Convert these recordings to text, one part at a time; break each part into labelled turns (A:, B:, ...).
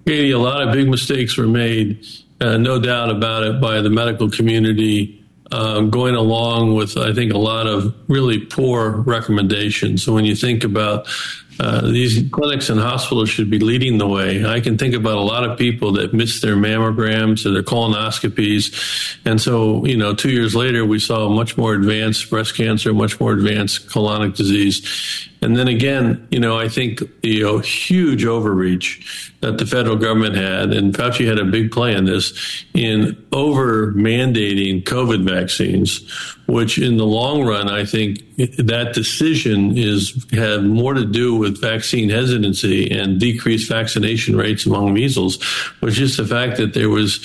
A: Katie, a lot of big mistakes were made, no doubt about it, by the medical community, going along with, I think, a lot of really poor recommendations. So when you think about these clinics and hospitals should be leading the way. I can think about a lot of people that missed their mammograms or their colonoscopies. And so, 2 years later, we saw much more advanced breast cancer, much more advanced colonic disease. And then again, I think the huge overreach that the federal government had, and Fauci had a big play in this, in over mandating COVID vaccines, which in the long run, I think that decision had more to do with vaccine hesitancy and decreased vaccination rates among measles, was just the fact that there was,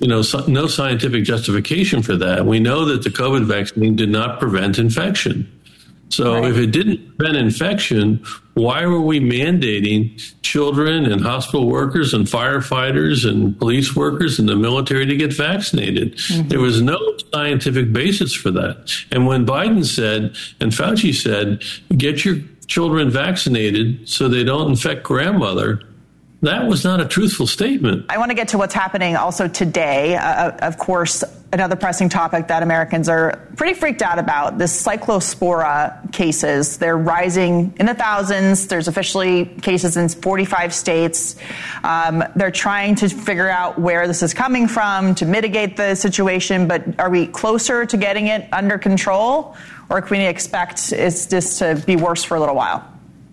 A: no scientific justification for that. We know that the COVID vaccine did not prevent infection. So
B: right.
A: If it didn't prevent infection, why were we mandating children and hospital workers and firefighters and police workers and the military to get vaccinated? Mm-hmm. There was no scientific basis for that. And when Biden said, and Fauci said, get your children vaccinated so they don't infect grandmother, that was not a truthful statement.
B: I want to get to what's happening also today. Of course, another pressing topic that Americans are pretty freaked out about, this cyclospora cases. They're rising in the thousands. There's officially cases in 45 states. They're trying to figure out where this is coming from to mitigate the situation. But are we closer to getting it under control, or can we expect this to be worse for a little while?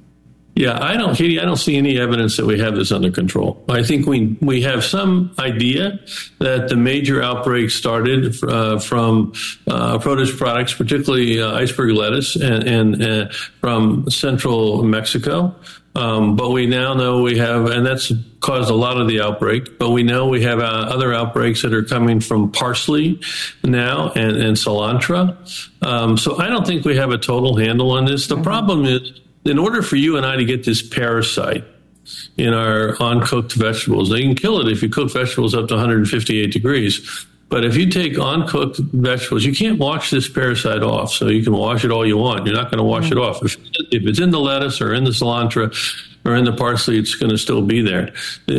A: Yeah, Katie, I don't see any evidence that we have this under control. I think we have some idea that the major outbreak started from produce products, particularly iceberg lettuce and from central Mexico. But we now know we have, and that's caused a lot of the outbreak, but we know we have other outbreaks that are coming from parsley now and cilantro. So I don't think we have a total handle on this. The problem is, in order for you and I to get this parasite in our uncooked vegetables, they can kill it if you cook vegetables up to 158 degrees. But if you take uncooked vegetables, you can't wash this parasite off. So you can wash it all you want. You're not going to wash it off. If it's in the lettuce or in the cilantro or in the parsley, it's going to still be there.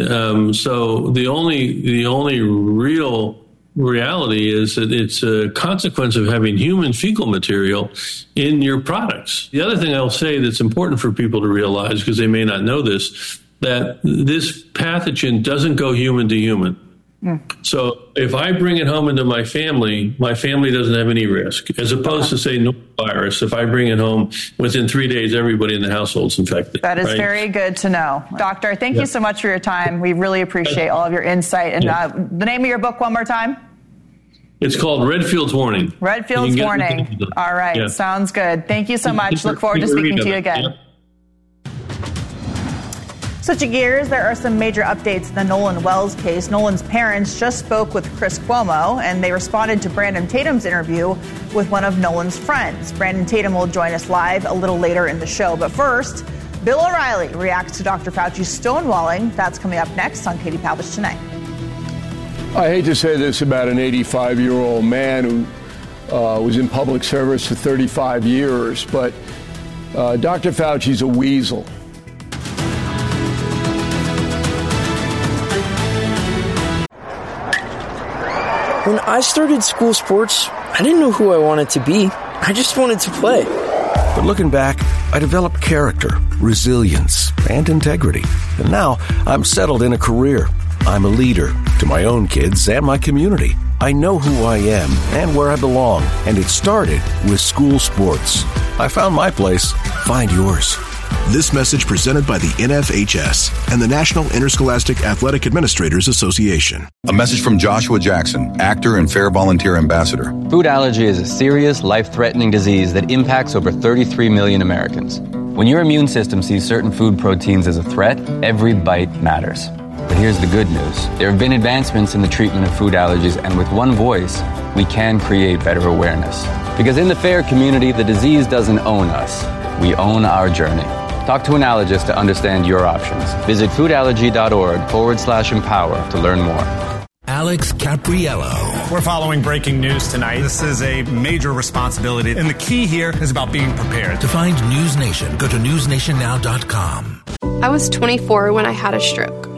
A: So the only real reality is that it's a consequence of having human fecal material in your products. The other thing I'll say that's important for people to realize, because they may not know this, that this pathogen doesn't go human to human. So if I bring it home into my family doesn't have any risk, as opposed to, say, norovirus. If I bring it home, within 3 days, everybody in the household's infected.
B: That is very good to know. Doctor, thank you so much for your time. We really appreciate all of your insight. And the name of your book one more time? It's called Redfield's Warning. Redfield's Warning. All right. Yeah. Sounds good. Thank you so much. Look forward to speaking to you again. Yeah. Switching gears, there are some major updates in the Nolan Wells case. Nolan's parents just spoke with Chris Cuomo, and they responded to Brandon Tatum's interview with one of Nolan's friends. Brandon Tatum will join us live a little later in the show. But first, Bill O'Reilly reacts to Dr. Fauci's stonewalling. That's coming up next on Katie Pavlich Tonight.
C: I hate to say this about an 85-year-old man who was in public service for 35 years, but Dr. Fauci's a weasel.
D: When I started school sports, I didn't know who I wanted to be. I just wanted to play.
E: But looking back, I developed character, resilience, and integrity. And now I'm settled in a career. I'm a leader to my own kids and my community. I know who I am and where I belong, and it started with school sports. I found my place. Find yours.
F: This message presented by the NFHS and the National Interscholastic Athletic Administrators Association.
G: A message from Joshua Jackson, actor and Fair Volunteer Ambassador. Food allergy is a serious, life-threatening disease that impacts over 33 million Americans. When your immune system sees certain food proteins as a threat, every bite matters. But here's the good news. There have been advancements in the treatment of food allergies, and with one voice, we can create better awareness. Because in the FAIR community, the disease doesn't own us. We own our journey. Talk to an allergist to understand your options. Visit foodallergy.org/empower to learn more.
H: Alex Capriello.
I: We're following breaking news tonight. This is a major responsibility, and the key here is about being prepared.
H: To find News Nation, go to newsnationnow.com.
J: I was 24 when I had a stroke.